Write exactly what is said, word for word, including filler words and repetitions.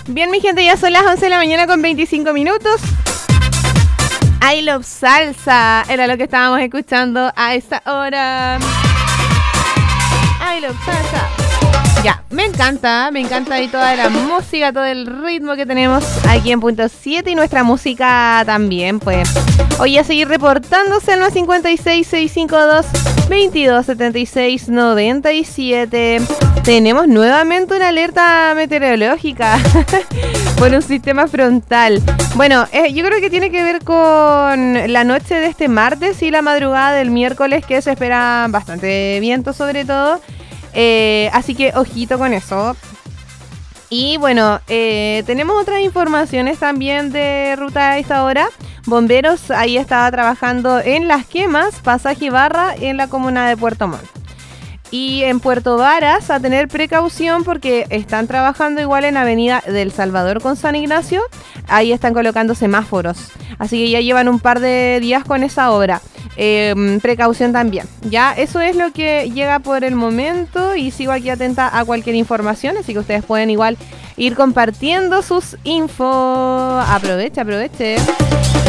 Bien, mi gente, ya son las once de la mañana con veinticinco minutos. I Love Salsa era lo que estábamos escuchando a esta hora. I Love Salsa. Ya, me encanta, me encanta ahí toda la música, todo el ritmo que tenemos aquí en Punto siete y nuestra música también, pues. Hoy a seguir reportándose al cincuenta y seis, seiscientos cincuenta y dos, veintidós setenta y seis, noventa y siete. Tenemos nuevamente una alerta meteorológica por un sistema frontal. Bueno, eh, yo creo que tiene que ver con la noche de este martes y la madrugada del miércoles, que se espera bastante viento sobre todo. Eh, así que ojito con eso. Y bueno, eh, tenemos otras informaciones también de ruta a esta hora. Bomberos ahí estaba trabajando en Las Quemas, Pasaje Barra, en la comuna de Puerto Montt. Y en Puerto Varas a tener precaución porque están trabajando igual en Avenida del Salvador con San Ignacio. Ahí están colocando semáforos. Así que ya llevan un par de días con esa obra. Eh, precaución también. Ya, eso es lo que llega por el momento y sigo aquí atenta a cualquier información. Así que ustedes pueden igual ir compartiendo sus info. Aproveche, aproveche.